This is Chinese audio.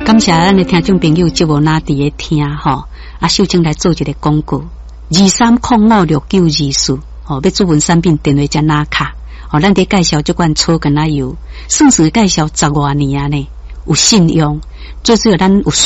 感谢咱的听众朋友节目哪伫咧听吼，秀清来做一个广告，23056924吼，要主文产品电话加拿卡，咱伫介绍这款草根仔油，算是介绍10多年啊呢，有信用，最主要咱有